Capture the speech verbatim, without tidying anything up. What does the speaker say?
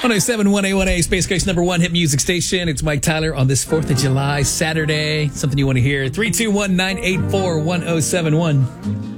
one oh seven point one A one A, Space Coast number one hit music station. It's Mike Tyler on this fourth of July, Saturday. Something you want to hear. three two one, nine eight four, one oh seven one.